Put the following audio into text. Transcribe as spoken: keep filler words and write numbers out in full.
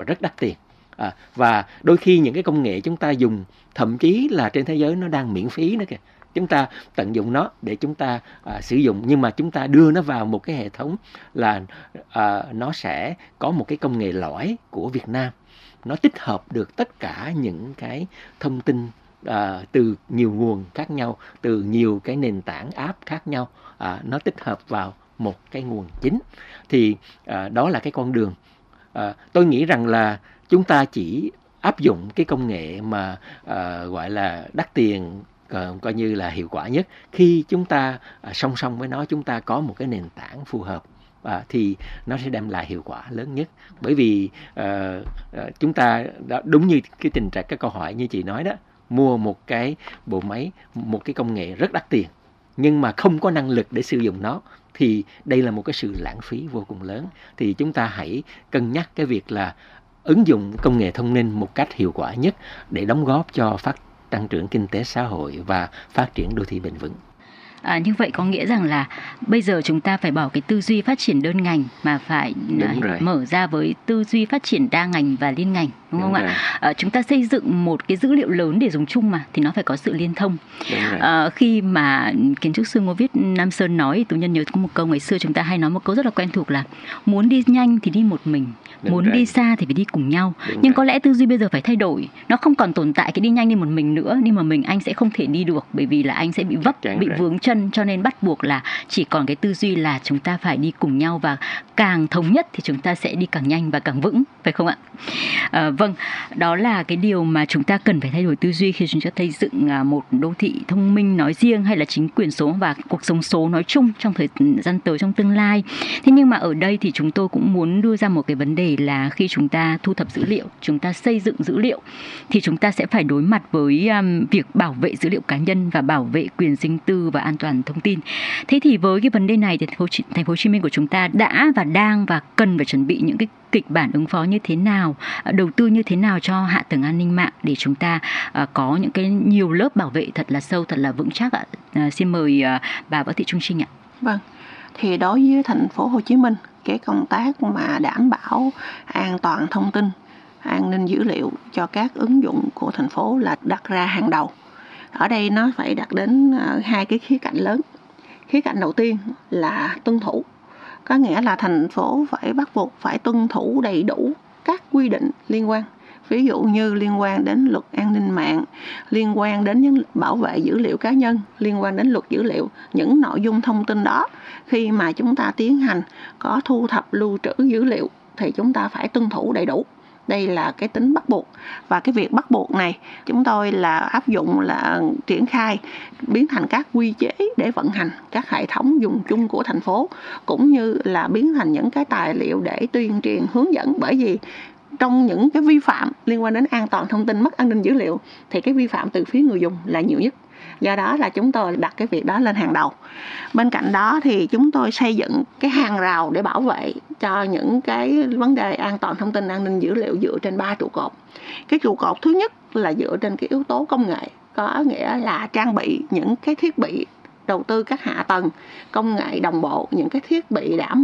rất đắt tiền. À, và đôi khi những cái công nghệ chúng ta dùng thậm chí là trên thế giới nó đang miễn phí nữa kìa. Chúng ta tận dụng nó để chúng ta à, sử dụng, nhưng mà chúng ta đưa nó vào một cái hệ thống là à, nó sẽ có một cái công nghệ lõi của Việt Nam. Nó tích hợp được tất cả những cái thông tin à, từ nhiều nguồn khác nhau, từ nhiều cái nền tảng app khác nhau. À, nó tích hợp vào một cái nguồn chính. Thì à, đó là cái con đường. À, tôi nghĩ rằng là chúng ta chỉ áp dụng cái công nghệ mà à, gọi là đắt tiền, uh, coi như là hiệu quả nhất khi chúng ta uh, song song với nó chúng ta có một cái nền tảng phù hợp, uh, thì nó sẽ đem lại hiệu quả lớn nhất. Bởi vì uh, uh, chúng ta đó, đúng như cái tình trạng cái câu hỏi như chị nói đó, mua một cái bộ máy, một cái công nghệ rất đắt tiền nhưng mà không có năng lực để sử dụng nó, thì đây là một cái sự lãng phí vô cùng lớn. Thì chúng ta hãy cân nhắc cái việc là ứng dụng công nghệ thông minh một cách hiệu quả nhất để đóng góp cho phát tăng trưởng kinh tế xã hội và phát triển đô thị bền vững. À, như vậy có nghĩa rằng là bây giờ chúng ta phải bỏ cái tư duy phát triển đơn ngành mà phải mở ra với tư duy phát triển đa ngành và liên ngành, đúng, đúng không rồi. ạ? À, chúng ta xây dựng một cái dữ liệu lớn để dùng chung mà thì nó phải có sự liên thông. À, khi mà kiến trúc sư Ngô Viết Nam Sơn nói, tôi nhân nhớ có một câu ngày xưa chúng ta hay nói một câu rất là quen thuộc là muốn đi nhanh thì đi một mình, đúng muốn rồi. đi xa thì phải đi cùng nhau. Đúng Nhưng rồi. có lẽ tư duy bây giờ phải thay đổi, nó không còn tồn tại cái đi nhanh đi một mình nữa, đi một mình anh sẽ không thể đi được, bởi vì là anh sẽ bị vấp, Chẳng bị rồi. vướng chân, cho nên bắt buộc là chỉ còn cái tư duy là chúng ta phải đi cùng nhau, và càng thống nhất thì chúng ta sẽ đi càng nhanh và càng vững, phải không ạ? À, vâng, đó là cái điều mà chúng ta cần phải thay đổi tư duy khi chúng ta xây dựng một đô thị thông minh nói riêng, hay là chính quyền số và cuộc sống số nói chung trong thời gian tới, trong tương lai. Thế nhưng mà ở đây thì chúng tôi cũng muốn đưa ra một cái vấn đề là khi chúng ta thu thập dữ liệu, chúng ta xây dựng dữ liệu, thì chúng ta sẽ phải đối mặt với um, việc bảo vệ dữ liệu cá nhân và bảo vệ quyền riêng tư và an toàn thông tin. Thế thì với cái vấn đề này thì thành phố, thành phố Hồ Chí Minh của chúng ta đã và đang và cần phải chuẩn bị những cái kịch bản ứng phó như thế nào, đầu tư như thế nào cho hạ tầng an ninh mạng để chúng ta uh, có những cái nhiều lớp bảo vệ thật là sâu, thật là vững chắc ạ. Uh, xin mời uh, bà Võ Thị Trung Trinh ạ. Vâng, thì đối với thành phố Hồ Chí Minh, cái công tác mà đảm bảo an toàn thông tin, an ninh dữ liệu cho các ứng dụng của thành phố là đặt ra hàng đầu. Ở đây nó phải đặt đến uh, hai cái khía cạnh lớn. Khía cạnh đầu tiên là tuân thủ, có nghĩa là thành phố phải bắt buộc phải tuân thủ đầy đủ các quy định liên quan. Ví dụ như liên quan đến luật an ninh mạng, liên quan đến những bảo vệ dữ liệu cá nhân, liên quan đến luật dữ liệu. Những nội dung thông tin đó khi mà chúng ta tiến hành có thu thập lưu trữ dữ liệu thì chúng ta phải tuân thủ đầy đủ. Đây là cái tính bắt buộc. Và cái việc bắt buộc này chúng tôi là áp dụng là triển khai biến thành các quy chế để vận hành các hệ thống dùng chung của thành phố, cũng như là biến thành những cái tài liệu để tuyên truyền hướng dẫn. Bởi vì trong những cái vi phạm liên quan đến an toàn thông tin, mất an ninh dữ liệu thì cái vi phạm từ phía người dùng là nhiều nhất. Do đó là chúng tôi đặt cái việc đó lên hàng đầu. Bên cạnh đó thì chúng tôi xây dựng cái hàng rào để bảo vệ cho những cái vấn đề an toàn thông tin, an ninh dữ liệu dựa trên ba trụ cột. Cái trụ cột thứ nhất là dựa trên cái yếu tố công nghệ, có nghĩa là trang bị những cái thiết bị, đầu tư các hạ tầng công nghệ đồng bộ, những cái thiết bị đảm